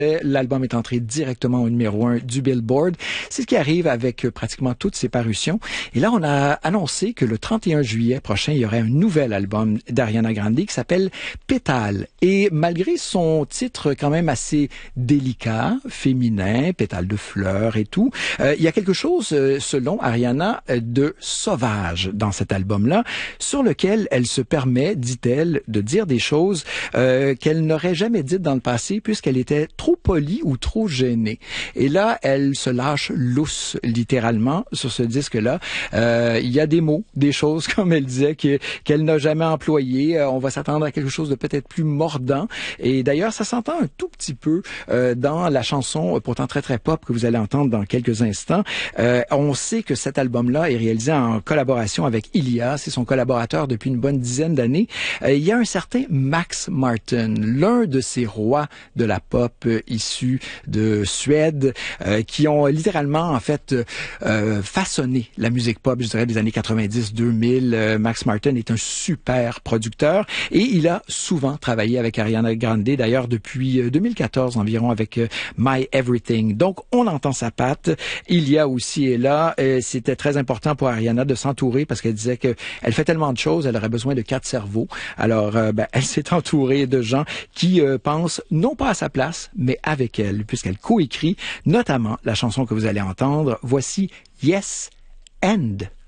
L'album est entré directement au numéro 1 du Billboard. C'est ce qui arrive avec pratiquement toutes ses parutions. Et là, on a annoncé que le 31 juillet prochain, il y aurait un nouvel album d'Ariana Grande qui s'appelle Pétales. Et malgré son titre quand même assez délicat, féminin, pétales de fleurs et tout, il y a quelque chose, selon Ariana, de sauvage dans cet album-là, sur lequel elle se permet, dit-elle, de dire des choses qu'elle n'aurait jamais dites dans le passé puisqu'elle était trop polie ou trop gênée. Et là, elle se lâche lousse, littéralement, sur ce disque-là. Il y a des mots, des choses, comme elle disait, qu'elle n'a jamais employées. On va s'attendre à quelque chose de peut-être plus mordant. Et d'ailleurs, ça s'entend un tout petit peu dans la chanson, pourtant très très pop, que vous allez entendre dans quelques instants. On sait que cet album-là est réalisé en collaboration avec Ilia. C'est son collaborateur depuis une bonne dizaine d'années. Il y a un certain Max Martin, l'un de ces rois de la pop issus de Suède, qui ont littéralement, en fait, façonné la musique pop, je dirais, des années 90-2000. Max Martin est un super producteur et il a souvent travaillé avec Ariana Grande, d'ailleurs depuis 2014 environ avec My Everything. Donc, on entend sa patte. Il y a aussi est là. C'était très important pour Ariana de s'entourer parce qu'elle disait que elle fait tellement de choses, elle aurait besoin de 4 cerveaux. Alors, elle s'est entourée de gens qui pensent non pas à sa place, mais avec elle, puisqu'elle coécrit notamment la chanson que vous allez entendre. Voici Yes and.